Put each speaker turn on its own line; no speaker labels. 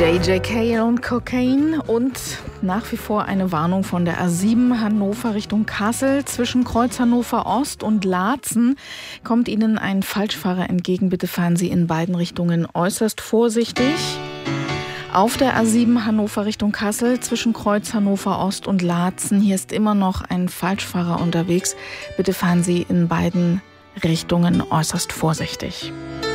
JJK und Cocaine und nach wie vor eine Warnung von der A7 Hannover Richtung Kassel. Zwischen Kreuz Hannover Ost und Laatzen kommt Ihnen ein Falschfahrer entgegen. Bitte fahren Sie in beiden Richtungen äußerst vorsichtig. Auf der A7 Hannover Richtung Kassel zwischen Kreuz Hannover Ost und Laatzen. Hier ist immer noch ein Falschfahrer unterwegs. Bitte fahren Sie in beiden Richtungen äußerst vorsichtig.